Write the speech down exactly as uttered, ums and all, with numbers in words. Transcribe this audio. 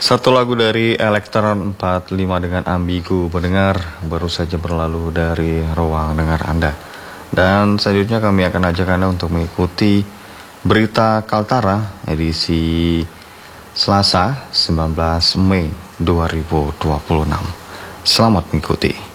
Satu lagu dari Elektron empat puluh lima dengan Ambigu Pendengar baru saja berlalu dari ruang dengar Anda. Dan selanjutnya kami akan ajak Anda untuk mengikuti berita Kaltara edisi Selasa sembilan belas Mei dua ribu dua puluh enam. Selamat mengikuti.